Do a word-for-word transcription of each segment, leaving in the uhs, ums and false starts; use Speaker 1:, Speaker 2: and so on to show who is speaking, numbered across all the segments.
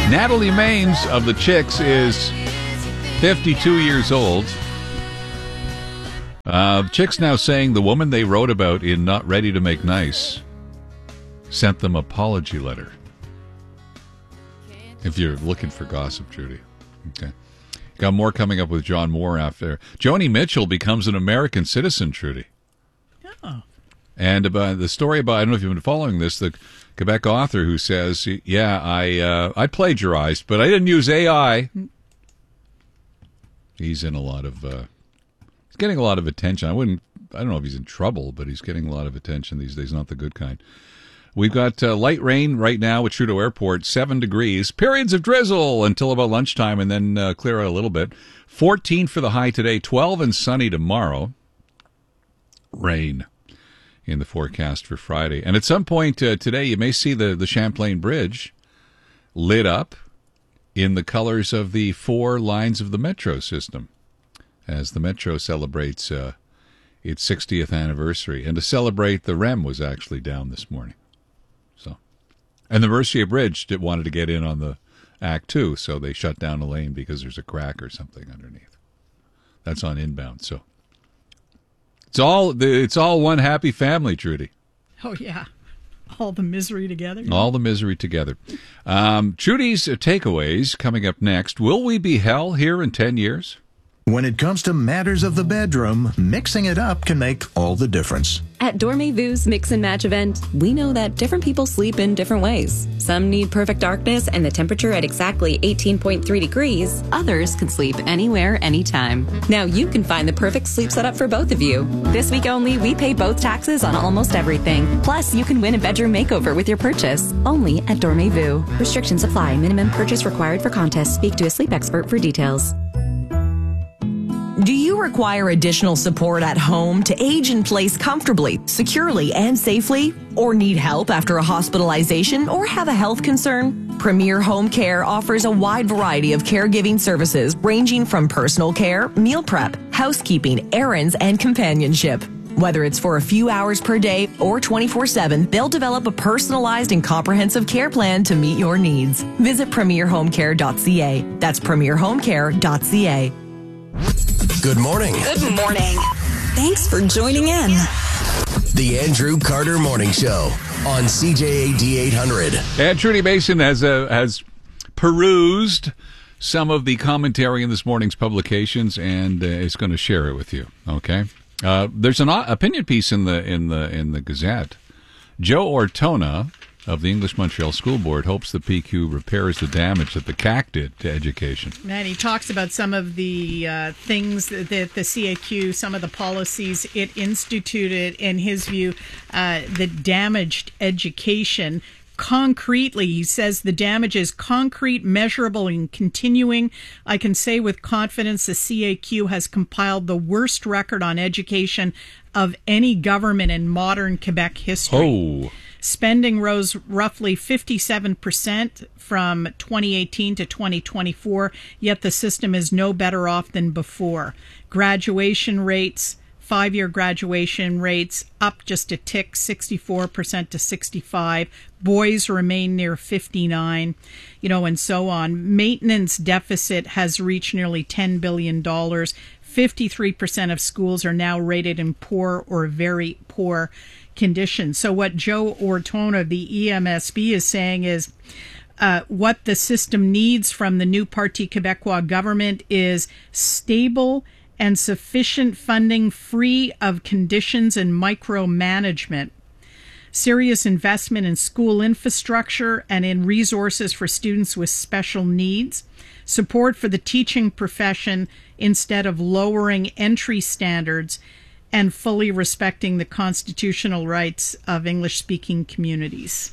Speaker 1: Natalie Maines of the Chicks is fifty-two years old. Uh, Chicks now saying the woman they wrote about in Not Ready to Make Nice sent them apology letter. If you're looking for gossip, Judy. Okay. Got more coming up with John Moore after. Joni Mitchell becomes an American citizen, Trudy.
Speaker 2: Oh.
Speaker 1: And about the story about, I don't know if you've been following this, the Quebec author who says, yeah, I uh, I plagiarized, but I didn't use A I. He's in a lot of, uh, he's getting a lot of attention. I wouldn't, I don't know if he's in trouble, but he's getting a lot of attention these days, not the good kind. We've got uh, light rain right now at Trudeau Airport, seven degrees. Periods of drizzle until about lunchtime and then uh, clear out a little bit. fourteen for the high today, twelve and sunny tomorrow. Rain in the forecast for Friday. And at some point uh, today, you may see the, the Champlain Bridge lit up in the colors of the four lines of the Metro system as the Metro celebrates uh, its sixtieth anniversary. And to celebrate, the R E M was actually down this morning. So, and the Mercier Bridge did, wanted to get in on the act too, so they shut down a lane because there's a crack or something underneath. That's on inbound, so. It's all it's all one happy family, Trudy.
Speaker 2: Oh, yeah. All the misery together.
Speaker 1: All the misery together. Um, Trudy's takeaways coming up next. Will we be hell here in ten years?
Speaker 3: When it comes to matters of the bedroom, mixing it up can make all the difference.
Speaker 4: At Dormez-Vu's Mix and Match event, we know that different people sleep in different ways. Some need perfect darkness and the temperature at exactly eighteen point three degrees. Others can sleep anywhere, anytime. Now you can find the perfect sleep setup for both of you. This week only, we pay both taxes on almost everything. Plus, you can win a bedroom makeover with your purchase. Only at Dormez-Vu. Restrictions apply. Minimum purchase required for contest. Speak to a sleep expert for details.
Speaker 5: Do you require additional support at home to age in place comfortably, securely, and safely? Or need help after a hospitalization or have a health concern? Premier Home Care offers a wide variety of caregiving services ranging from personal care, meal prep, housekeeping, errands, and companionship. Whether it's for a few hours per day or twenty-four seven, they'll develop a personalized and comprehensive care plan to meet your needs. Visit premier home care dot c a. That's premier home care dot c a.
Speaker 6: Good morning.
Speaker 7: Good morning. Thanks for joining in.
Speaker 6: The Andrew Carter Morning Show on C J A D eight hundred.
Speaker 1: And Trudy Mason has uh, has perused some of the commentary in this morning's publications and uh, is going to share it with you. Okay, uh, there's an opinion piece in the in the in the Gazette. Joe Ortona of the English Montreal School Board hopes the P Q repairs the damage that the C A C did to education.
Speaker 2: And he talks about some of the uh, things that, that the C A Q, some of the policies it instituted, in his view, uh, that damaged education. Concretely, he says the damage is concrete, measurable, and continuing. I can say with confidence the C A Q has compiled the worst record on education of any government in modern Quebec history.
Speaker 1: Oh.
Speaker 2: Spending rose roughly fifty-seven percent from twenty eighteen to twenty twenty-four, yet the system is no better off than before. Graduation rates, five-year graduation rates up just a tick, sixty-four percent to sixty-five. Boys remain near fifty-nine, you know, and so on. Maintenance deficit has reached nearly ten billion dollars. fifty-three percent of schools are now rated in poor or very poor conditions. So what Joe Ortona of the E M S B is saying is uh, what the system needs from the new Parti Québécois government is stable and sufficient funding free of conditions and micromanagement. Serious investment in school infrastructure and in resources for students with special needs. Support for the teaching profession instead of lowering entry standards, and fully respecting the constitutional rights of English-speaking communities.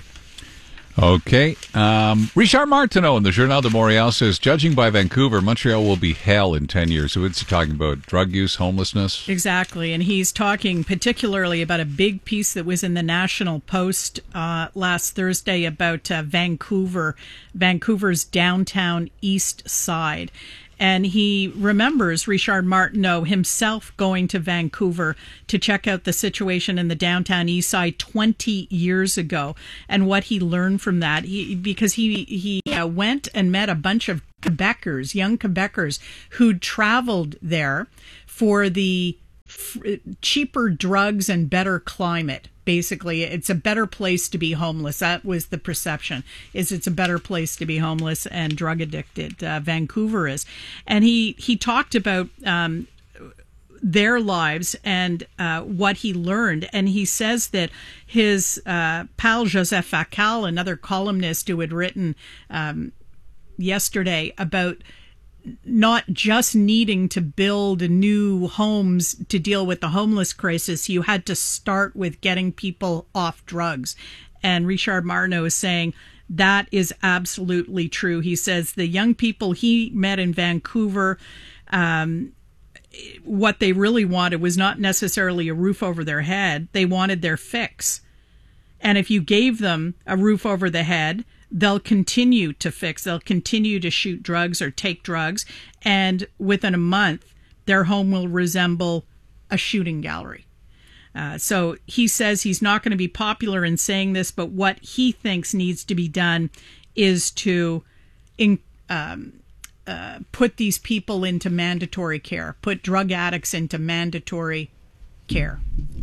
Speaker 1: Okay. Um, Richard Martineau in the Journal de Montréal says, judging by Vancouver, Montreal will be hell in ten years. So it's talking about drug use, homelessness.
Speaker 2: Exactly. And he's talking particularly about a big piece that was in the National Post uh, last Thursday about uh, Vancouver, Vancouver's downtown east side. And he remembers Richard Martineau himself going to Vancouver to check out the situation in the downtown east side twenty years ago and what he learned from that. He, because he, he uh, went and met a bunch of Quebecers, young Quebecers, who'd traveled there for the f- cheaper drugs and better climate. Basically, it's a better place to be homeless. That was the perception, is it's a better place to be homeless and drug addicted. Uh, Vancouver is. And he, he talked about um, their lives and uh, what he learned. And he says that his uh, pal Joseph Facal, another columnist who had written um, yesterday about not just needing to build new homes to deal with the homeless crisis, you had to start with getting people off drugs. And Richard Martineau is saying that is absolutely true. He says the young people he met in Vancouver, um, what they really wanted was not necessarily a roof over their head. They wanted their fix. And if you gave them a roof over the head, they'll continue to fix. They'll continue to shoot drugs or take drugs. And within a month, their home will resemble a shooting gallery. Uh, so he says he's not going to be popular in saying this, but what he thinks needs to be done is to in, um, uh, put these people into mandatory care, put drug addicts into mandatory care.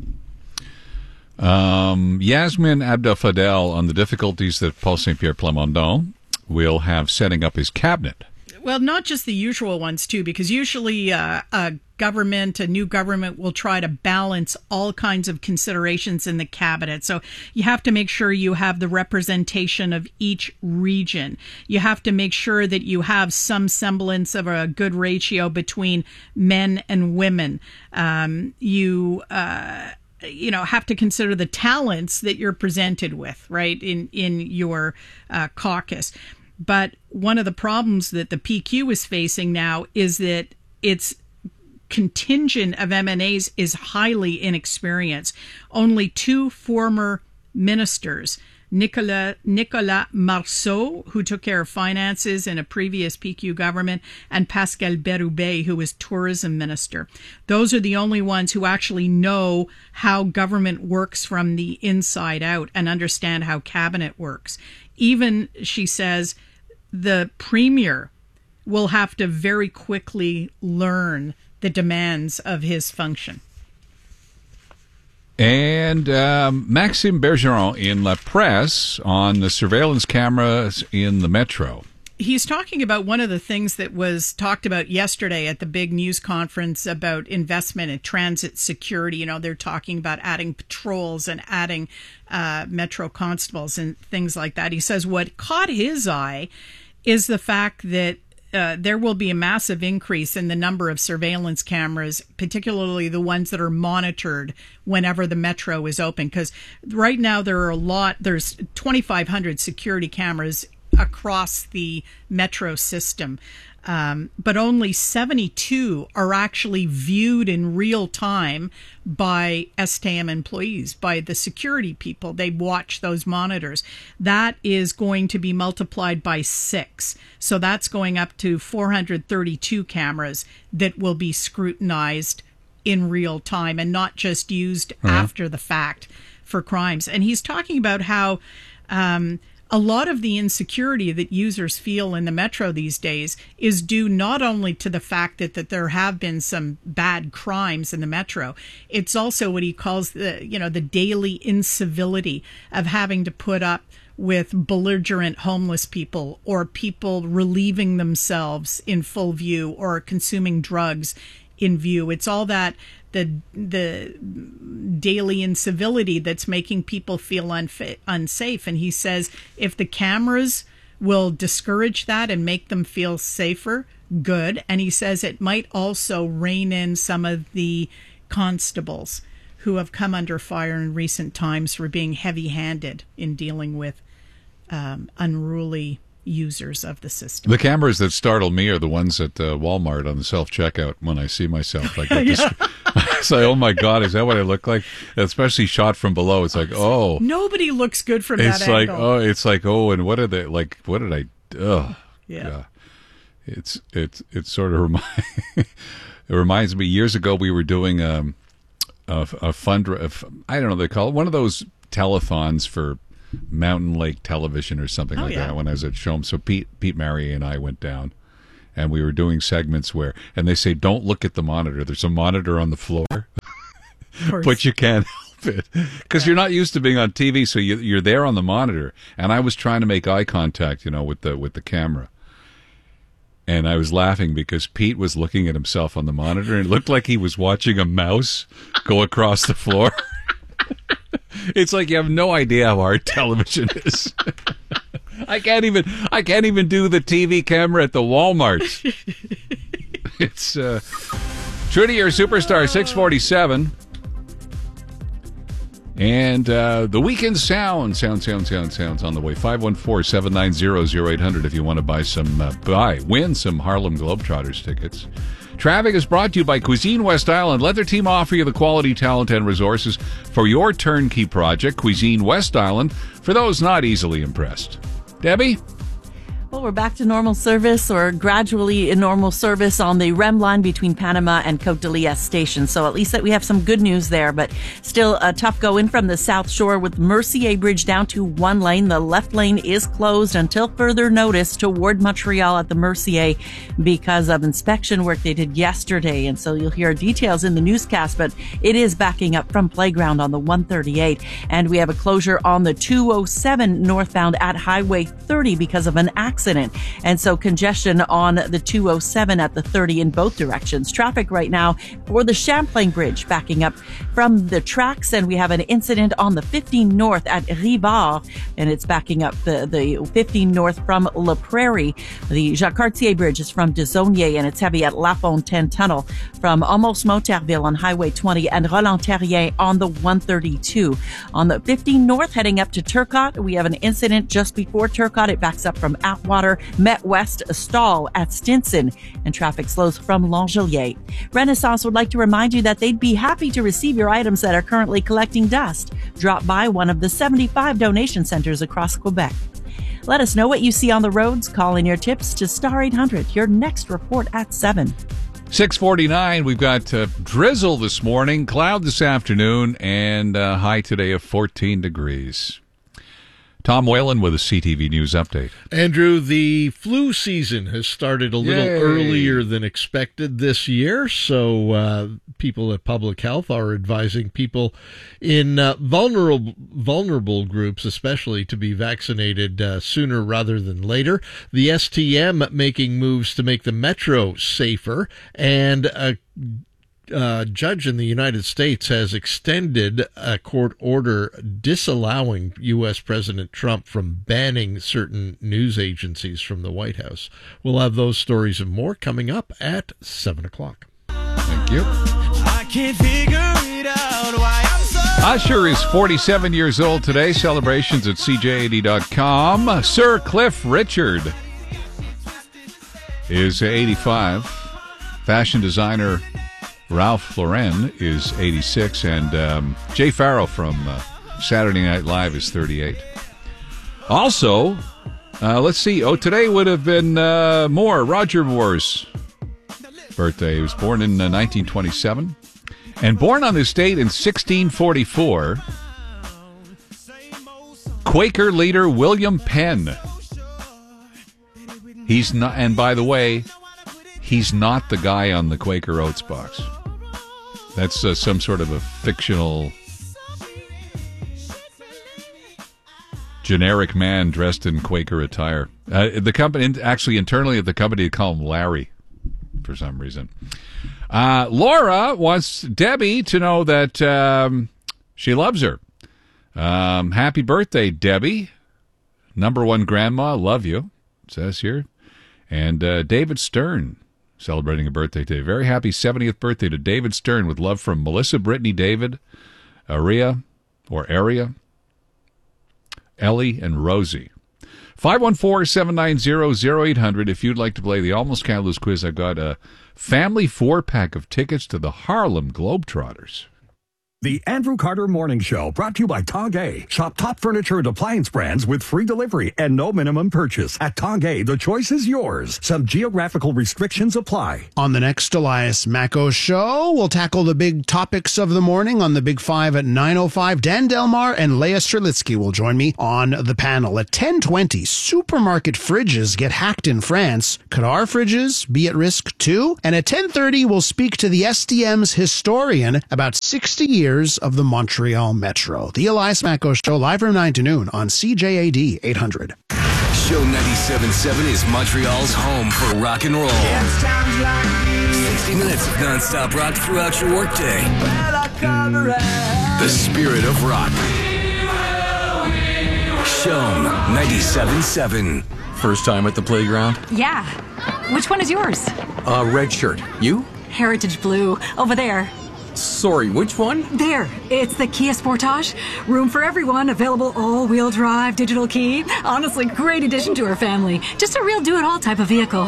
Speaker 1: Um, Yasmin Abdel-Fadel on the difficulties that Paul Saint-Pierre Plamondon will have setting up his cabinet.
Speaker 2: Well, not just the usual ones, too, because usually uh, a government, a new government will try to balance all kinds of considerations in the cabinet. So you have to make sure you have the representation of each region. You have to make sure that you have some semblance of a good ratio between men and women. Um, you... Uh, you know, have to consider the talents that you're presented with, right, in, in your uh, caucus. But one of the problems that the P Q is facing now is that its contingent of M N As is highly inexperienced. Only two former ministers, Nicolas, Nicolas Marceau, who took care of finances in a previous P Q government, and Pascal Bérubé, who was tourism minister. Those are the only ones who actually know how government works from the inside out and understand how cabinet works. Even, she says, the premier will have to very quickly learn the demands of his function.
Speaker 1: And um, Maxime Bergeron in La Presse on the surveillance cameras in the metro.
Speaker 2: He's talking about one of the things that was talked about yesterday at the big news conference about investment in transit security. You know, they're talking about adding patrols and adding uh, metro constables and things like that. He says what caught his eye is the fact that Uh, there will be a massive increase in the number of surveillance cameras, particularly the ones that are monitored whenever the metro is open. Because right now there are a lot, there's twenty-five hundred security cameras across the metro system. Um, but only seventy-two are actually viewed in real time by S T A M employees, by the security people. They watch those monitors. That is going to be multiplied by six. So that's going up to four hundred thirty-two cameras that will be scrutinized in real time and not just used uh-huh. after the fact for crimes. And he's talking about how um, a lot of the insecurity that users feel in the metro these days is due not only to the fact that, that there have been some bad crimes in the metro, it's also what he calls the, you know, the daily incivility of having to put up with belligerent homeless people or people relieving themselves in full view or consuming drugs in view. It's all that the the daily incivility that's making people feel unfa- unsafe. And he says if the cameras will discourage that and make them feel safer, good. And he says it might also rein in some of the constables who have come under fire in recent times for being heavy-handed in dealing with um, unruly users of the system.
Speaker 1: The cameras that startle me are the ones at uh, Walmart on the self-checkout when I see myself. Like, yeah. It's like, oh my God, is that what I look like? Especially shot from below. It's like, oh.
Speaker 2: Nobody looks good from
Speaker 1: it's
Speaker 2: that
Speaker 1: like,
Speaker 2: angle.
Speaker 1: Oh, it's like, oh, and what are they, like, what did I, oh.
Speaker 2: Yeah.
Speaker 1: yeah. It's it's it sort of remind, it reminds me. Years ago, we were doing um, a a fund. I don't know what they call it, one of those telethons for Mountain Lake Television or something
Speaker 2: oh,
Speaker 1: like
Speaker 2: yeah.
Speaker 1: that. When I was at Shom, so Pete Pete Mary and I went down, and we were doing segments where, and they say, don't look at the monitor. There's a monitor on the floor, but you can't help it because you're not used to being on T V, so you, you're there on the monitor. And I was trying to make eye contact, you know, with the with the camera. And I was laughing because Pete was looking at himself on the monitor, and it looked like he was watching a mouse go across the floor. It's like you have no idea how hard television is. I can't even I can't even do the T V camera at the Walmart. It's uh, Trudy, your superstar, six forty-seven. And uh, the Weekend Sound, sound, sound, sound, sounds on the way. five one four, seven nine zero, zero eight hundred if you want to buy some, uh, buy, win some Harlem Globetrotters tickets. Traffic is brought to you by Cuisine West Island. Let their team offer you the quality, talent, and resources for your turnkey project. Cuisine West Island, for those not easily impressed. Debbie?
Speaker 8: Well, we're back to normal service, or gradually in normal service, on the R E M line between Panama and Côte de Liesse station. So at least that we have some good news there, but still a tough go in from the South Shore with Mercier Bridge down to one lane. The left lane is closed until further notice toward Montreal at the Mercier because of inspection work they did yesterday. And so you'll hear details in the newscast, but it is backing up from Playground on the one thirty-eight. And we have a closure on the two oh seven northbound at Highway thirty because of an accident. And so congestion on the two oh seven at the thirty in both directions. Traffic right now for the Champlain Bridge backing up from the tracks. And we have an incident on the fifteen north at Rivard, and it's backing up the, the fifteen north from La Prairie. The Jacques Cartier Bridge is from Desaulniers, and it's heavy at La Fontaine Tunnel from almost Monterville on Highway twenty and Roland-Terrien on the one thirty-two. On the fifteen north heading up to Turcotte, we have an incident just before Turcotte. It backs up from Atwater. Met West, a stall at Stinson, and traffic slows from Langelier. Renaissance would like to remind you that they'd be happy to receive your items that are currently collecting dust. Drop by one of the seventy-five donation centers across Quebec. Let us know what you see on the roads. Call in your tips to Star eight hundred. Your next report at seven.
Speaker 1: six forty-nine, we've got uh, drizzle this morning, cloud this afternoon, and uh, high today of fourteen degrees. Tom Whalen with a C T V News update.
Speaker 9: Andrew, the flu season has started a little
Speaker 1: Yay.
Speaker 9: earlier than expected this year, so uh, people at Public Health are advising people in uh, vulnerable vulnerable groups, especially, to be vaccinated uh, sooner rather than later. The S T M making moves to make the metro safer, and a Uh, judge in the United States has extended a court order disallowing U S President Trump from banning certain news agencies from the White House. We'll have those stories and more coming up at seven o'clock.
Speaker 1: Thank you.
Speaker 10: I can't figure it out why I'm so...
Speaker 1: Usher is forty-seven years old today. Celebrations at C J eighty dot com. Sir Cliff Richard is eighty-five. Fashion designer Ralph Lauren is eighty-six, and um, Jay Farrow from uh, Saturday Night Live is thirty-eight. Also, uh, let's see. Oh, today would have been uh, Moore, Roger Moore's birthday. He was born in uh, nineteen twenty-seven, and born on this date in sixteen forty-four, Quaker leader William Penn. He's not, and by the way, he's not the guy on the Quaker Oats box. That's uh, some sort of a fictional, generic man dressed in Quaker attire. Uh, the company, actually, internally at the company, they call him Larry for some reason. Uh, Laura wants Debbie to know that um, she loves her. Um, happy birthday, Debbie. Number one grandma, love you, it says here. And uh, David Stern, celebrating a birthday today. Very happy seventieth birthday to David Stern, with love from Melissa, Brittany, David, Aria, or Aria, Ellie, and Rosie. five one four, seven nine zero, zero eight hundred if you'd like to play the Almost Can't Lose quiz. I've got a family four-pack of tickets to the Harlem Globetrotters.
Speaker 11: The Andrew Carter Morning Show, brought to you by Tongay. Shop top furniture and appliance brands with free delivery and no minimum purchase. At Tongay, the choice is yours. Some geographical restrictions apply.
Speaker 12: On the next Elias Macco Show, we'll tackle the big topics of the morning on the Big Five at nine oh five. Dan Delmar and Leah Strelitsky will join me on the panel. At ten twenty, supermarket fridges get hacked in France. Could our fridges be at risk too? And at ten thirty, we'll speak to the S D M's historian about sixty years of the Montreal Metro. The Elias Macco Show, live from nine to noon on C J A D eight hundred.
Speaker 6: Show ninety-seven point seven is Montreal's home for rock and roll. sixty minutes of non-stop rock throughout your workday. The spirit of rock. Show ninety-seven point seven.
Speaker 13: First time at the playground?
Speaker 14: Yeah. Which one is yours?
Speaker 13: Uh, red shirt. You?
Speaker 14: Heritage Blue. Over there.
Speaker 13: Sorry, which one?
Speaker 14: There. It's the Kia Sportage. Room for everyone. Available all-wheel drive, digital key. Honestly, great addition to our family. Just a real do-it-all type of vehicle.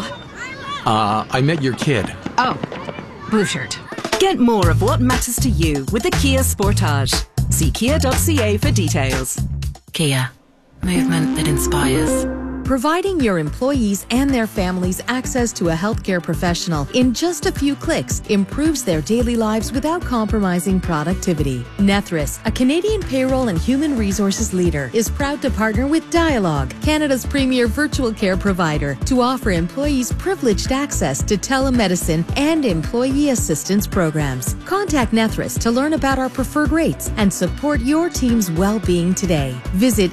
Speaker 13: Uh, I met your kid.
Speaker 14: Oh, blue shirt.
Speaker 15: Get more of what matters to you with the Kia Sportage. See kia dot c a for details.
Speaker 16: Kia. Movement that inspires.
Speaker 17: Providing your employees and their families access to a healthcare professional in just a few clicks improves their daily lives without compromising productivity. Nethris, a Canadian payroll and human resources leader, is proud to partner with Dialogue, Canada's premier virtual care provider, to offer employees privileged access to telemedicine and employee assistance programs. Contact Nethris to learn about our preferred rates and support your team's well-being today. Visit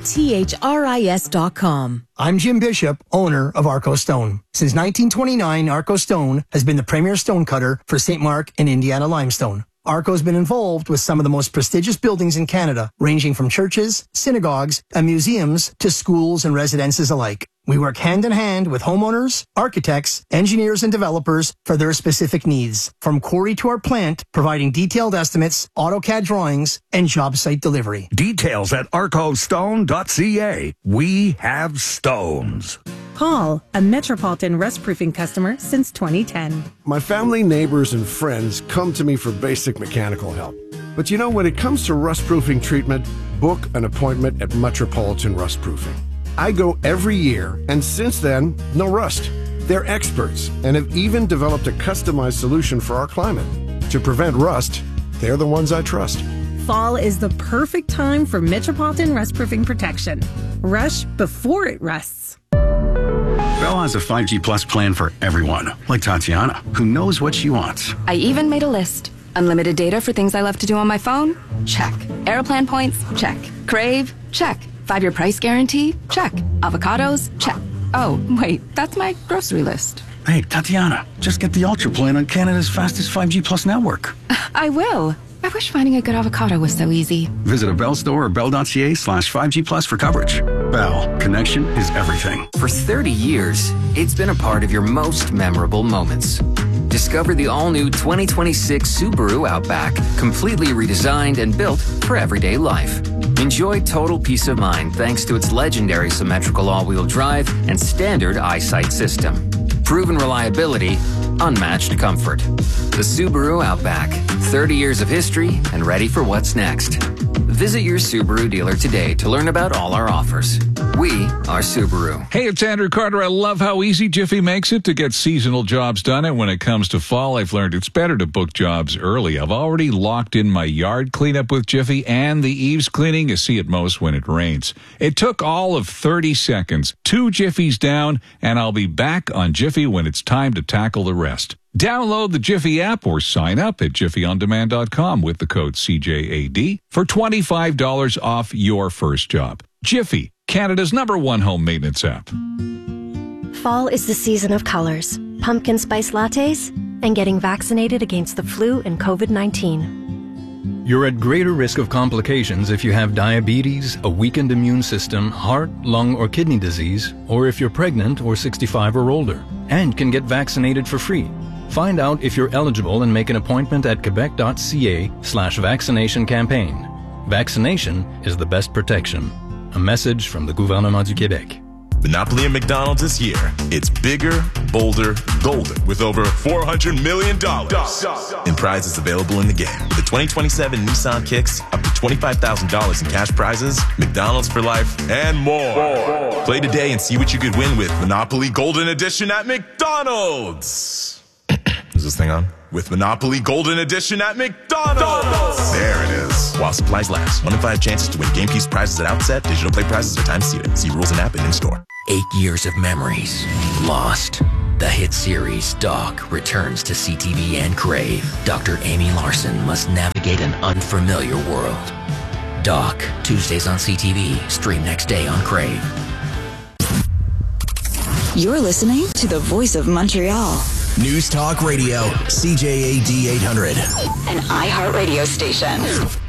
Speaker 17: nethris dot com.
Speaker 18: I'm Jim Bishop, owner of Arco Stone. Since nineteen twenty-nine, Arco Stone has been the premier stone cutter for Saint Mark and Indiana limestone. Arco's been involved with some of the most prestigious buildings in Canada, ranging from churches, synagogues, and museums to schools and residences alike. We work hand in hand with homeowners, architects, engineers, and developers for their specific needs, from quarry to our plant, providing detailed estimates, AutoCAD drawings, and job site delivery.
Speaker 11: Details at arco stone dot c a. We have stones.
Speaker 19: Paul, a Metropolitan Rust Proofing customer since twenty ten.
Speaker 20: My family, neighbors, and friends come to me for basic mechanical help. But you know, when it comes to rust proofing treatment, book an appointment at Metropolitan Rust Proofing. I go every year, and since then, no rust. They're experts and have even developed a customized solution for our climate. To prevent rust, they're the ones I trust.
Speaker 19: Fall is the perfect time for Metropolitan Rust Proofing protection. Rush before it rusts.
Speaker 21: Bell has a five G Plus plan for everyone, like Tatiana, who knows what she wants.
Speaker 22: I even made a list. Unlimited data for things I love to do on my phone? Check. Aeroplan points? Check. Crave? Check. Five-year price guarantee? Check. Avocados? Check. Oh, wait, that's my grocery list.
Speaker 21: Hey, Tatiana, just get the Ultra plan on Canada's fastest five G Plus network.
Speaker 22: I will. I wish finding a good avocado was so easy.
Speaker 21: Visit a Bell store or bell dot c a slash five G plus for coverage. Bell, connection is everything.
Speaker 23: For thirty years, it's been a part of your most memorable moments. Discover the all-new twenty twenty-six Subaru Outback, completely redesigned and built for everyday life. Enjoy total peace of mind thanks to its legendary symmetrical all-wheel drive and standard eyesight system. Proven reliability, unmatched comfort. The Subaru Outback, thirty years of history and ready for what's next. Visit your Subaru dealer today to learn about all our offers. We are Subaru.
Speaker 1: Hey, it's Andrew Carter. I love how easy Jiffy makes it to get seasonal jobs done. And when it comes to fall, I've learned it's better to book jobs early. I've already locked in my yard cleanup with Jiffy and the eaves cleaning you see at most when it rains. It took all of thirty seconds, two Jiffies down, and I'll be back on Jiffy when it's time to tackle the rest. Download the Jiffy app or sign up at jiffy on demand dot com with the code C J A D for twenty-five dollars off your first job. Jiffy, Canada's number one home maintenance app.
Speaker 24: Fall is the season of colors, pumpkin spice lattes, and getting vaccinated against the flu and covid nineteen.
Speaker 25: You're at greater risk of complications if you have diabetes, a weakened immune system, heart, lung, or kidney disease, or if you're pregnant or sixty-five or older, and can get vaccinated for free. Find out if you're eligible and make an appointment at quebec dot c a slash vaccination campaign. Vaccination is the best protection. A message from the Gouvernement du Québec.
Speaker 2: Monopoly at McDonald's is here. It's bigger, bolder, golden, with over four hundred million dollars in prizes available in the game. With the twenty twenty-seven Nissan Kicks, up to twenty-five thousand dollars in cash prizes, McDonald's for life, and more. more. Play today and see what you could win with Monopoly Golden Edition at McDonald's. Is this thing on? With Monopoly Golden Edition at McDonald's. There it is. While supplies last. One in five chances to win game piece prizes at outset. Digital play prizes are time seated. See rules and app and in-store.
Speaker 6: Eight years of memories lost. The hit series Doc returns to C T V and Crave. Doctor Amy Larson must navigate an unfamiliar world. Doc, Tuesdays on C T V. Stream next day on Crave.
Speaker 3: You're listening to the Voice of Montreal.
Speaker 6: News Talk Radio, C J A D eight hundred.
Speaker 3: An iHeartRadio station.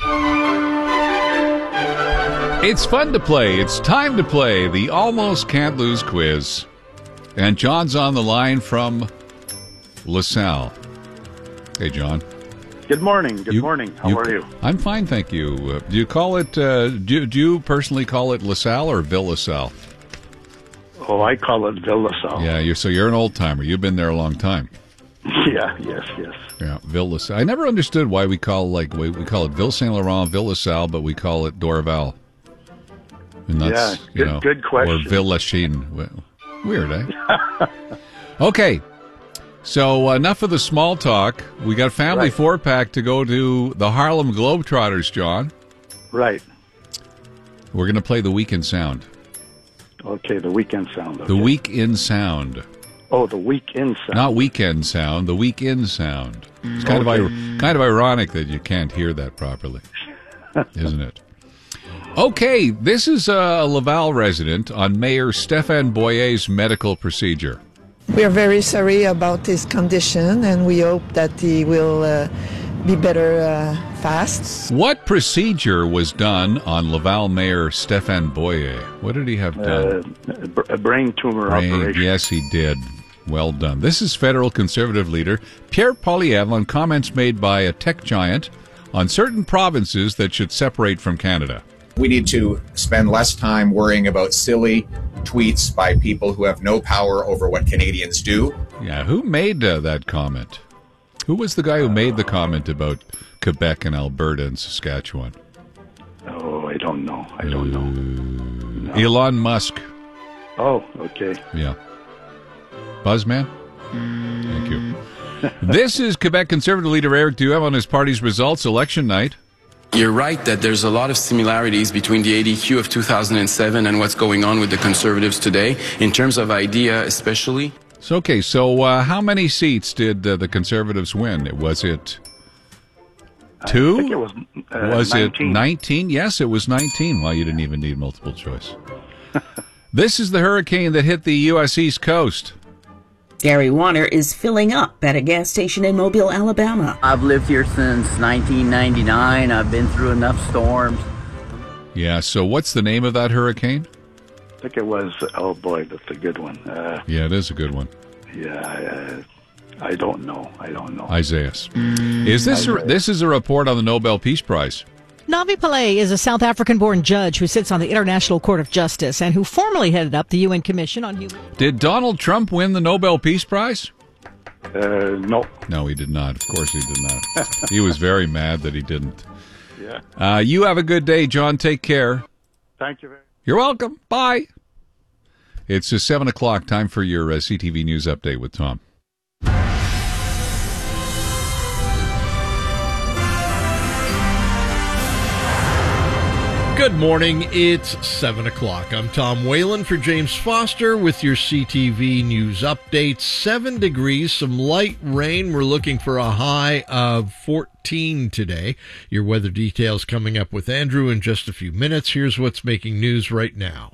Speaker 1: It's fun to play. It's time to play the Almost Can't Lose quiz. And John's on the line from LaSalle. Hey, John.
Speaker 4: Good morning. Good
Speaker 1: You-
Speaker 4: morning. How
Speaker 1: you-
Speaker 4: are you?
Speaker 1: I'm fine, thank you. Uh, do you call it, uh, do, do you personally call it LaSalle or Ville LaSalle?
Speaker 4: Oh, I call it Ville LaSalle.
Speaker 1: Yeah, you're, so you're an old timer. You've been there a long time.
Speaker 4: Yeah, yes, yes.
Speaker 1: Yeah, Ville LaSalle. I never understood why we call like we, we call it Ville Saint Laurent, Ville LaSalle, but we call it Dorval. And that's,
Speaker 4: Yeah,
Speaker 1: you
Speaker 4: good-
Speaker 1: know,
Speaker 4: good question.
Speaker 1: Or Ville Lachine. Well, weird, eh? Okay, so enough of the small talk. We got family
Speaker 4: Right.
Speaker 1: four pack to go to the Harlem Globetrotters, John.
Speaker 4: Right.
Speaker 1: We're going to play the Week in Sound.
Speaker 4: Okay, the weekend sound.
Speaker 1: The
Speaker 4: okay.
Speaker 1: Week in Sound.
Speaker 4: Oh, the weekend sound.
Speaker 1: Not weekend sound, the week in sound. It's kind of
Speaker 4: Okay.
Speaker 1: ir- kind of ironic that you can't hear that properly, isn't it? Okay, this is a Laval resident on Mayor Stéphane Boyer's medical procedure.
Speaker 5: We are very sorry about his condition, and we hope that he will uh, be better uh, fast.
Speaker 1: What procedure was done on Laval Mayor Stéphane Boyer? What did he have done?
Speaker 4: Uh, a br- a brain tumor
Speaker 1: Brain-
Speaker 4: operation.
Speaker 1: Yes, he did. Well done. This is federal conservative leader Pierre Poilievre on comments made by a tech giant on certain provinces that should separate from Canada.
Speaker 7: We need to spend less time worrying about silly tweets by people who have no power over what Canadians do.
Speaker 1: Yeah, who made uh, that comment? Who was the guy who made the comment about Quebec and Alberta and Saskatchewan?
Speaker 4: Oh, I don't know. I don't know.
Speaker 1: Uh, Elon Musk.
Speaker 4: Oh, okay.
Speaker 1: Yeah. Buzzman? Thank you. This is Quebec Conservative leader Eric Duhem on his party's results election night.
Speaker 26: You're right that there's a lot of similarities between the A D Q of two thousand seven and what's going on with the Conservatives today, in terms of idea especially.
Speaker 1: So, okay, so uh, how many seats did uh, the Conservatives win? Was it two?
Speaker 4: I think it was, uh,
Speaker 1: was
Speaker 4: nineteen.
Speaker 1: it nineteen? Yes, it was nineteen. Well, you didn't even need multiple choice. This is the hurricane that hit the U S East Coast.
Speaker 2: Gary Warner is filling up at a gas station in Mobile, Alabama.
Speaker 27: I've lived here since nineteen ninety-nine. I've been through enough storms.
Speaker 1: Yeah, so what's the name of that hurricane?
Speaker 4: I think it was, oh boy, that's a good one. Uh,
Speaker 1: Yeah, it is a good one.
Speaker 4: yeah, uh, I don't know. I don't know.
Speaker 1: Isaias. Is this a, this is a report on the Nobel Peace Prize?
Speaker 28: Navi Pillay is a South African-born judge who sits on the International Court of Justice and who formerly headed up the U N Commission on Human...
Speaker 1: Did Donald Trump win the Nobel Peace Prize?
Speaker 4: Uh, no.
Speaker 1: No, he did not. Of course he did not. He was very mad that he didn't.
Speaker 4: Yeah.
Speaker 1: Uh, you have a good day, John. Take care.
Speaker 4: Thank you very much.
Speaker 1: You're welcome. Bye. It's uh, seven o'clock. Time for your uh, C T V News Update with Tom.
Speaker 9: Good morning. It's seven o'clock. I'm Tom Whalen for James Foster with your C T V News Update. Seven degrees, some light rain. We're looking for a high of fourteen today. Your weather details coming up with Andrew in just a few minutes. Here's what's making news right now.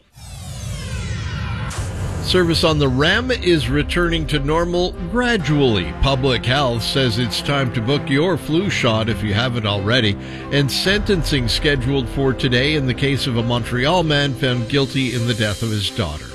Speaker 9: Service on the REM is returning to normal gradually. Public Health says it's time to book your flu shot if you haven't already. And sentencing scheduled for today in the case of a Montreal man found guilty in the death of his daughter.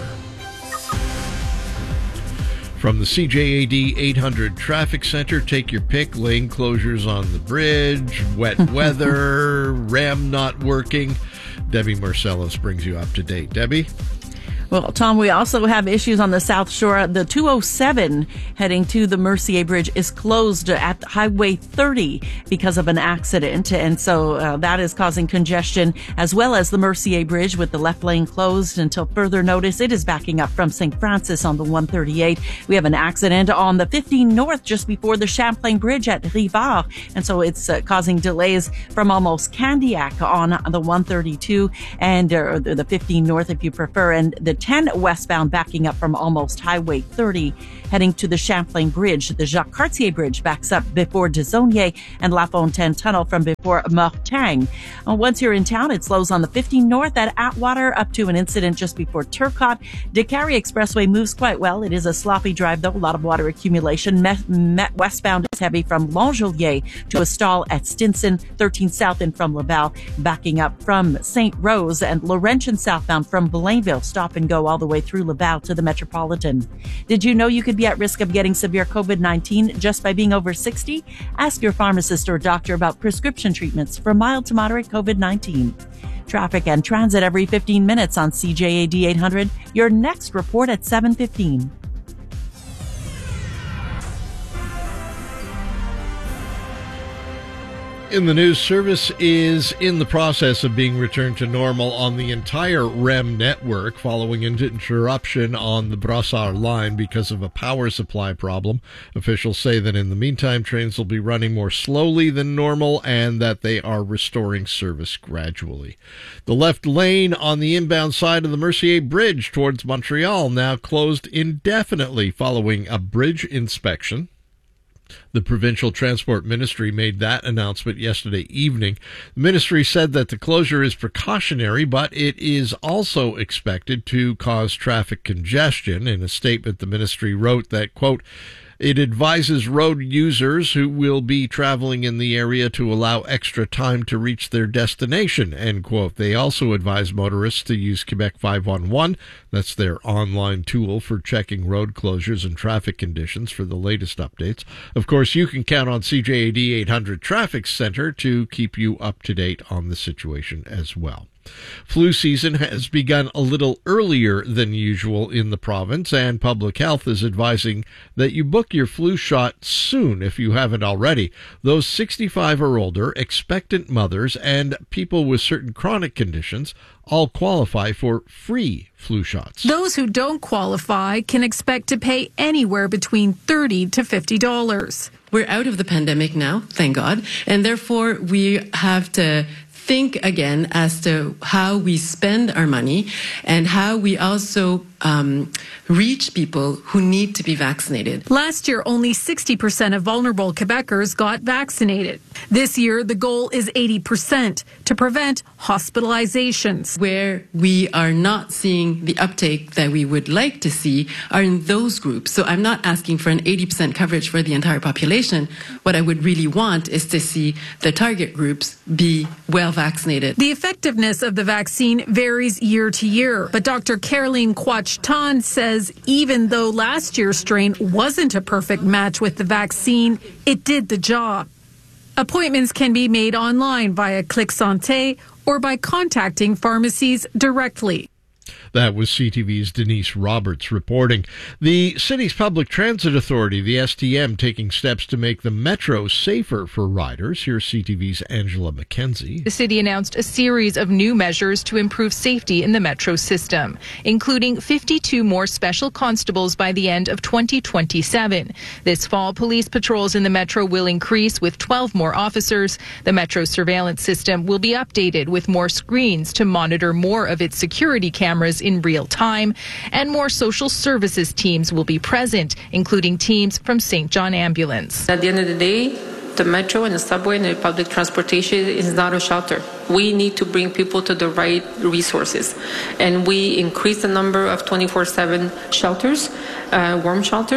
Speaker 9: From the C J A D eight hundred Traffic Center, take your pick. Lane closures on the bridge, wet weather, REM not working. Debbie Marcellus brings you up to date. Debbie?
Speaker 8: Well, Tom, we also have issues on the South Shore. The two oh seven heading to the Mercier Bridge is closed at Highway thirty because of an accident. And so uh, that is causing congestion, as well as the Mercier Bridge with the left lane closed until further notice. It is backing up from Saint Francis on the one thirty-eight. We have an accident on the fifteen North just before the Champlain Bridge at Rivard. And so it's uh, causing delays from almost Candiac on the one thirty-two and uh, the fifteen North if you prefer. And the ten westbound backing up from almost Highway thirty, heading to the Champlain Bridge. The Jacques Cartier Bridge backs up before Desaulniers and La Fontaine Tunnel from before Mortagne. Uh, once you're in town, it slows on the fifteen North at Atwater up to an incident just before Turcotte. DeCarry Expressway moves quite well. It is a sloppy drive, though. A lot of water accumulation. Met, Met westbound is heavy from Longjulier to a stall at Stinson. thirteen South in from Laval, backing up from Saint Rose, and Laurentian southbound from Blainville. Stop and go all the way through Laval to the Metropolitan. Did you know you could be at risk of getting severe COVID nineteen just by being over sixty? Ask your pharmacist or doctor about prescription treatments for mild to moderate COVID nineteen. Traffic and transit every fifteen minutes on C J A D eight hundred. Your next report at seven fifteen.
Speaker 9: In the news, service is in the process of being returned to normal on the entire R E M network following an interruption on the Brossard line because of a power supply problem. Officials say that in the meantime, trains will be running more slowly than normal and that they are restoring service gradually. The left lane on the inbound side of the Mercier Bridge towards Montreal now closed indefinitely following a bridge inspection. The Provincial Transport Ministry made that announcement yesterday evening. The ministry said that the closure is precautionary, but it is also expected to cause traffic congestion. In a statement, the ministry wrote that, quote, it advises road users who will be traveling in the area to allow extra time to reach their destination, end quote. They also advise motorists to use Quebec five one one. That's their online tool for checking road closures and traffic conditions for the latest updates. Of course, you can count on C J A D eight hundred Traffic Center to keep you up to date on the situation as well. Flu season has begun a little earlier than usual in the province, and Public Health is advising that you book your flu shot soon if you haven't already. Those sixty-five or older, expectant mothers, and people with certain chronic conditions all qualify for free flu shots.
Speaker 10: Those who don't qualify can expect to pay anywhere between thirty to fifty dollars.
Speaker 12: We're out of the pandemic now, thank God, and therefore we have to think again as to how we spend our money and how we also um, reach people who need to be vaccinated.
Speaker 10: Last year, only sixty percent of vulnerable Quebecers got vaccinated. This year, the goal is eighty percent to prevent hospitalizations.
Speaker 12: Where we are not seeing the uptake that we would like to see are in those groups. So I'm not asking for an eighty percent coverage for the entire population. What I would really want is to see the target groups be well vaccinated.
Speaker 10: The effectiveness of the vaccine varies year to year, but Doctor Caroline Quach-Tan says even though last year's strain wasn't a perfect match with the vaccine, it did the job. Appointments can be made online via Click Santé or by contacting pharmacies directly.
Speaker 9: That was C T V's Denise Roberts reporting. The city's public transit authority, the S T M, taking steps to make the metro safer for riders. Here's C T V's Angela McKenzie.
Speaker 13: The city announced a series of new measures to improve safety in the metro system, including fifty-two more special constables by the end of twenty twenty-seven. This fall, police patrols in the metro will increase with twelve more officers. The metro surveillance system will be updated with more screens to monitor more of its security cameras in real time, and more social services teams will be present, including teams from Saint John Ambulance.
Speaker 14: At the end of the day, the metro and the subway and the public transportation is not a shelter. We need to bring people to the right resources, and we increase the number of twenty-four seven shelters, uh, warm shelters.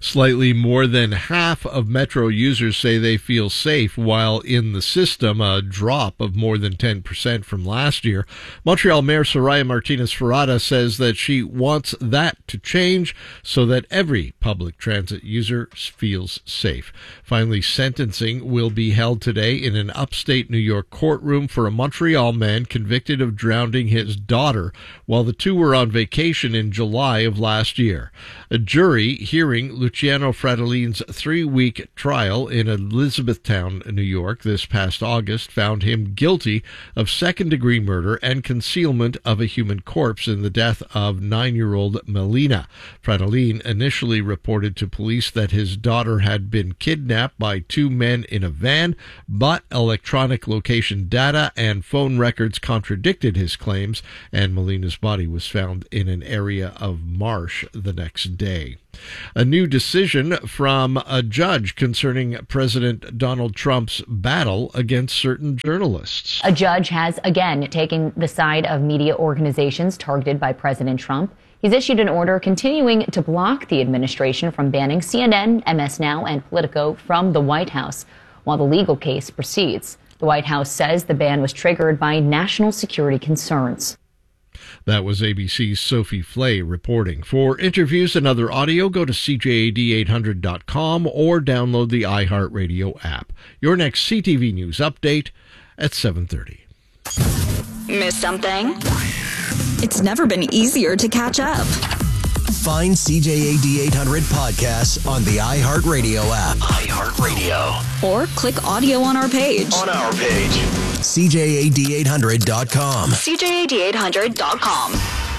Speaker 9: Slightly more than half of Metro users say they feel safe while in the system, a drop of more than ten percent from last year. Montreal Mayor Soraya Martinez-Ferrada says that she wants that to change so that every public transit user feels safe. Finally, sentencing will be held today in an upstate New York courtroom for a Montreal man convicted of drowning his daughter while the two were on vacation in July of last year. A jury hearing Luciano Fratelline's three-week trial in Elizabethtown, New York, this past August found him guilty of second-degree murder and concealment of a human corpse in the death of nine-year-old Melina. Fratelline initially reported to police that his daughter had been kidnapped by two men in a van, but electronic location data and phone records contradicted his claims, and Melina's body was found in an area of marsh the next day. A new decision from a judge concerning President Donald Trump's battle against certain journalists.
Speaker 11: A judge has again taken the side of media organizations targeted by President Trump. He's issued an order continuing to block the administration from banning C N N, M S Now, and Politico from the White House while the legal case proceeds. The White House says the ban was triggered by national security concerns.
Speaker 9: That was A B C's Sophie Flay reporting. For interviews and other audio, go to C J A D eight hundred dot com or download the iHeartRadio app. Your next C T V News update at seven thirty.
Speaker 3: Miss something? It's never been easier to catch up.
Speaker 15: Find C J A D eight hundred podcasts on the iHeartRadio app.
Speaker 3: iHeartRadio. Or click audio on our page.
Speaker 15: On our page. C J A D eight hundred dot com.
Speaker 3: C J A D eight hundred dot com.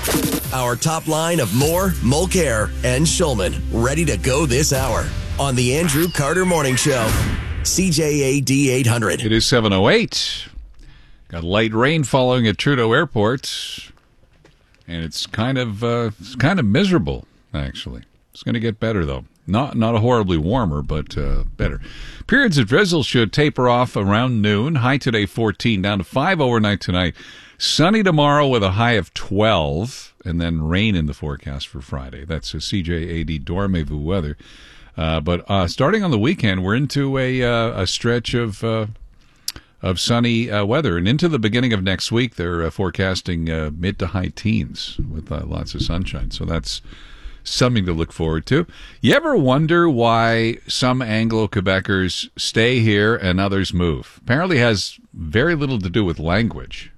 Speaker 15: Our top line of Moore, Mulcair, and Schulman ready to go this hour on the Andrew Carter Morning Show. C J A D eight hundred.
Speaker 1: It is seven oh eight. Got light rain following at Trudeau Airport. And it's kind of uh, it's kind of miserable, actually. It's going to get better, though. Not not a horribly warmer, but uh, better. Periods of drizzle should taper off around noon. High today, fourteen, down to five overnight tonight. Sunny tomorrow with a high of twelve, and then rain in the forecast for Friday. That's a C J A D Dormez-vous weather. Uh, but uh, starting on the weekend, we're into a uh, a stretch of... Uh, of sunny uh, weather. And into the beginning of next week, they're uh, forecasting uh, mid to high teens with uh, lots of sunshine. So that's something to look forward to. You ever wonder why some Anglo-Quebecers stay here and others move? Apparently has very little to do with language.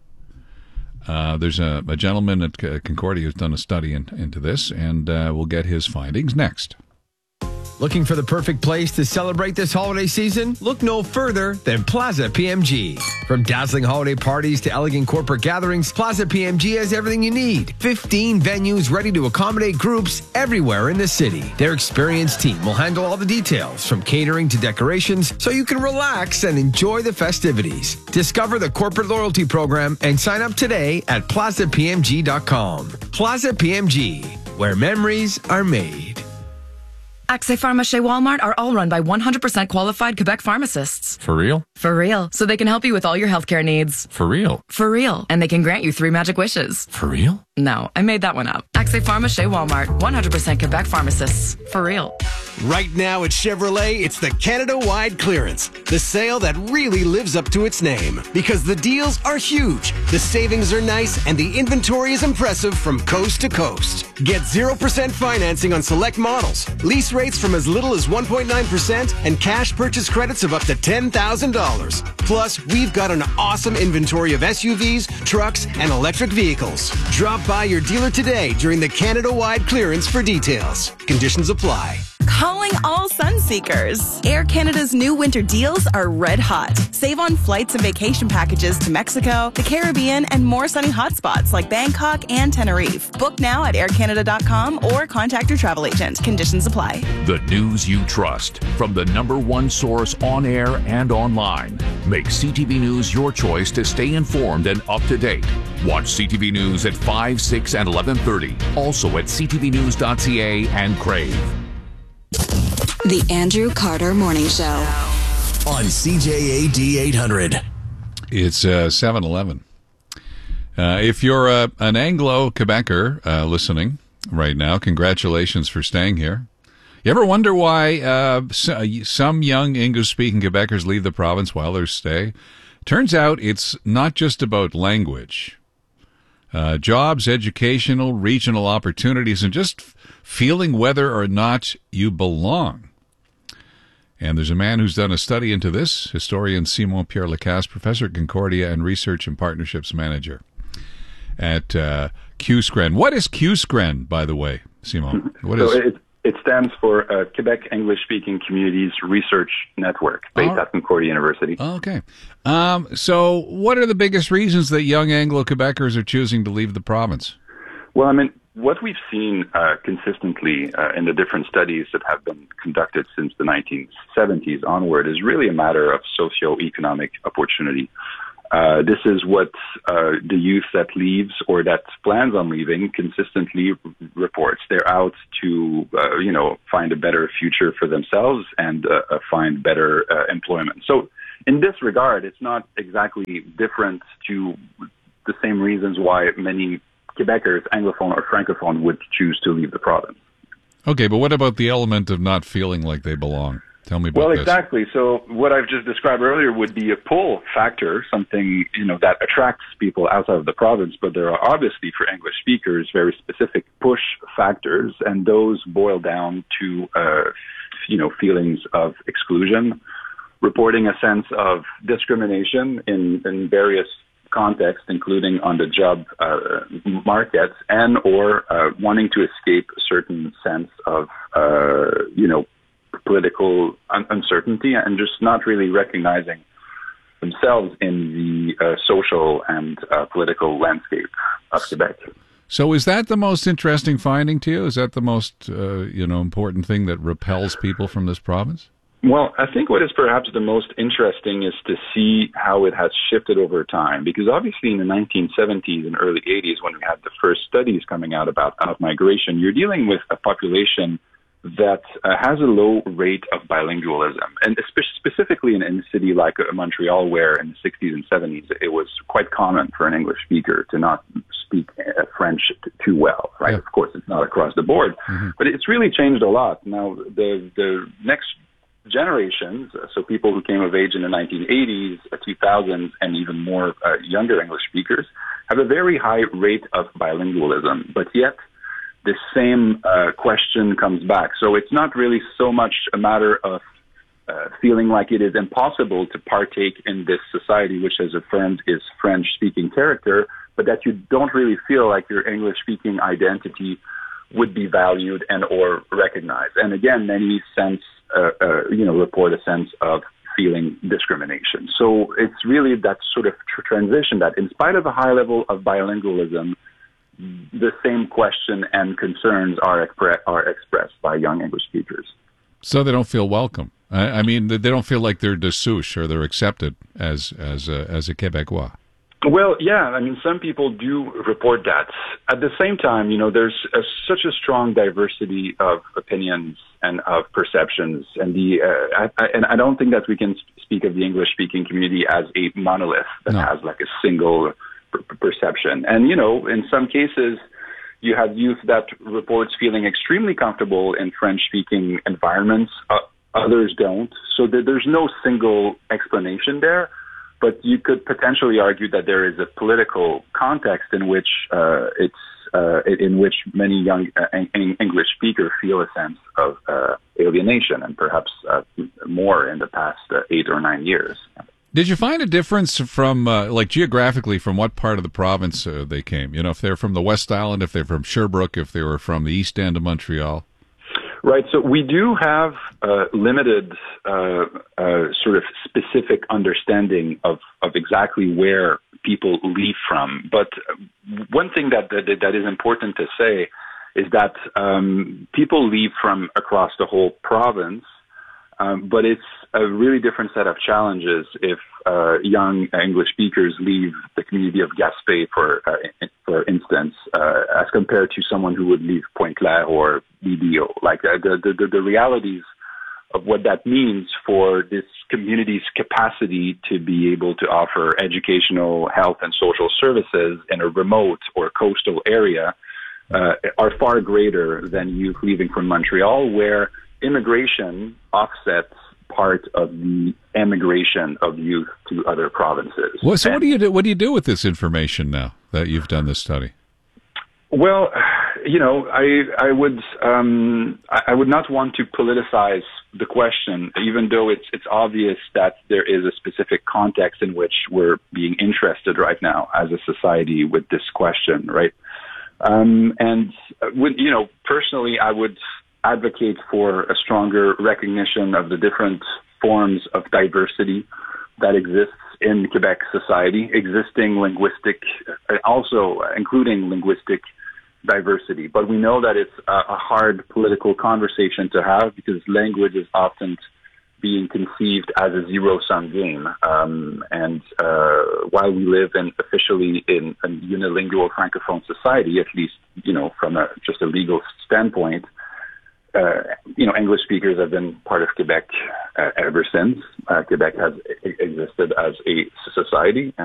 Speaker 1: Uh, there's a, a gentleman at Concordia who's done a study in, into this, and uh, we'll get his findings next.
Speaker 16: Looking for the perfect place to celebrate this holiday season? Look no further than Plaza P M G. From dazzling holiday parties to elegant corporate gatherings, Plaza P M G has everything you need. fifteen venues ready to accommodate groups everywhere in the city. Their experienced team will handle all the details, from catering to decorations, so you can relax and enjoy the festivities. Discover the corporate loyalty program and sign up today at plaza p m g dot com. Plaza P M G, where memories are made.
Speaker 17: Accès Pharmacie Walmart are all run by one hundred percent qualified Quebec pharmacists.
Speaker 18: For real?
Speaker 17: For real. So they can help you with all your healthcare needs.
Speaker 18: For real?
Speaker 17: For real. And they can grant you three magic wishes.
Speaker 18: For real?
Speaker 17: No, I made that one up. Accès Pharmacie Walmart, one hundred percent Quebec pharmacists. For real.
Speaker 19: Right now at Chevrolet, it's the Canada-wide clearance. The sale that really lives up to its name. Because the deals are huge, the savings are nice, and the inventory is impressive from coast to coast. Get zero percent financing on select models, lease rates from as little as one point nine percent, and cash purchase credits of up to ten thousand dollars. Plus, we've got an awesome inventory of S U Vs, trucks, and electric vehicles. Drop by your dealer today during the Canada-wide clearance for details. Conditions apply.
Speaker 20: Calling all sun seekers. Air Canada's new winter deals are red hot. Save on flights and vacation packages to Mexico, the Caribbean, and more sunny hotspots like Bangkok and Tenerife. Book now at air canada dot com or contact your travel agent. Conditions apply.
Speaker 22: The news you trust from the number one source on air and online. Make C T V News your choice to stay informed and up to date. Watch C T V News at five, six, and eleven thirty. Also at c t v news dot c a and Crave.
Speaker 3: The Andrew Carter Morning Show.
Speaker 15: On C J A D eight hundred.
Speaker 1: It's uh, seven eleven. Uh, if you're uh, an Anglo-Quebecer uh, listening right now, congratulations for staying here. You ever wonder why uh, some young English-speaking Quebecers leave the province while they stay? Turns out it's not just about language. Uh, jobs, educational, regional opportunities, and just feeling whether or not you belong. And there's a man who's done a study into this, historian Simon Pierre Lacasse, professor at Concordia and research and partnerships manager at uh, Q S C R E N. What is Q S C R E N, by the way, Simon? What
Speaker 4: so
Speaker 1: is
Speaker 4: it? It stands for uh, Quebec English-Speaking Communities Research Network, based oh. at Concordia University.
Speaker 1: Okay. Um, so what are the biggest reasons that young Anglo-Quebecers are choosing to leave the province?
Speaker 4: Well, I mean, what we've seen uh, consistently uh, in the different studies that have been conducted since the nineteen seventies onward is really a matter of socio-economic opportunity. Uh, this is what uh, the youth that leaves or that plans on leaving consistently r- reports. They're out to, uh, you know, find a better future for themselves and uh, uh, find better uh, employment. So in this regard, it's not exactly different to the same reasons why many Quebecers, Anglophone or Francophone, would choose to leave the province.
Speaker 1: Okay, but what about the element of not feeling like they belong? Tell me about
Speaker 4: well,
Speaker 1: this.
Speaker 4: exactly. So what I've just described earlier would be a pull factor, something, you know, that attracts people outside of the province. But there are obviously, for English speakers, very specific push factors, and those boil down to, uh, you know, feelings of exclusion, reporting a sense of discrimination in, in various contexts, including on the job uh, market, and or uh, wanting to escape a certain sense of, uh, you know, political un- uncertainty and just not really recognizing themselves in the uh, social and uh, political landscape of Quebec.
Speaker 1: So is that the most interesting finding to you? Is that the most, uh, you know, important thing that repels people from this province?
Speaker 4: Well, I think what is perhaps the most interesting is to see how it has shifted over time, because obviously in the nineteen seventies and early eighties, when we had the first studies coming out about out-migration, you're dealing with a population that uh, has a low rate of bilingualism, and spe- specifically in, in a city like uh, Montreal, where in the sixties and seventies it was quite common for an English speaker to not speak uh, French t- too well, right? Yeah. Of course, it's not across the board, mm-hmm. but it's really changed a lot. Now, the the next generations, uh, so people who came of age in the nineteen eighties, uh, two thousands, and even more uh, younger English speakers, have a very high rate of bilingualism, but yet the same uh, question comes back. So it's not really so much a matter of uh, feeling like it is impossible to partake in this society, which has affirmed is French-speaking character, but that you don't really feel like your English-speaking identity would be valued and or recognized. And again, many sense, uh, uh, you know, report a sense of feeling discrimination. So it's really that sort of tr- transition that, in spite of a high level of bilingualism, the same question and concerns are expre- are expressed by young English speakers.
Speaker 1: So they don't feel welcome. I, I mean, they don't feel like they're de souche or they're accepted as as a, as a Québécois.
Speaker 4: Well, yeah, I mean, some people do report that. At the same time, you know, there's a, such a strong diversity of opinions and of perceptions, and the uh, I, I, and I don't think that we can speak of the English-speaking community as a monolith that no. has like a single perception. And, you know, in some cases, you have youth that reports feeling extremely comfortable in French-speaking environments. Uh, others don't. So th- there's no single explanation there. But you could potentially argue that there is a political context in which uh, it's uh, in which many young uh, English speakers feel a sense of uh, alienation, and perhaps uh, more in the past uh, eight or nine years.
Speaker 1: Did you find a difference from, uh, like, geographically, from what part of the province uh, they came? You know, if they're from the West Island, if they're from Sherbrooke, if they were from the East End of Montreal?
Speaker 4: Right. So we do have uh, limited uh, uh, sort of specific understanding of, of exactly where people leave from. But one thing that that, that is important to say is that um, people leave from across the whole province. Um, but it's a really different set of challenges if uh, young English speakers leave the community of Gaspé, for uh, for instance, uh, as compared to someone who would leave Pointe-Claire or B D O. Like uh, the, the the realities of what that means for this community's capacity to be able to offer educational, health, and social services in a remote or coastal area uh, are far greater than youth leaving from Montreal, where immigration offsets part of the emigration of youth to other provinces.
Speaker 1: Well, so
Speaker 4: And-
Speaker 1: what do you do? What do you do with this information now that you've done this study?
Speaker 4: Well, you know, I I would um, I I would not want to politicize the question, even though it's it's obvious that there is a specific context in which we're being interested right now as a society with this question, right? Um, and would you know, personally, I would advocate for a stronger recognition of the different forms of diversity that exists in Quebec society, existing linguistic, also including linguistic diversity. But we know that it's a, a hard political conversation to have because language is often being conceived as a zero-sum game. Um, and uh, while we live in officially in a unilingual francophone society, at least, you know, from a, just a legal standpoint, Uh, you know, English speakers have been part of Quebec uh, ever since. Uh, Quebec has existed as a society.